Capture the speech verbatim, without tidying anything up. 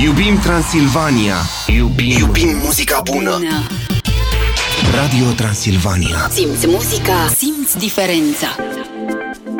Iubim Transilvania. Iubim, Iubim muzica bună. Radio Transilvania. Simți muzica, simți diferența.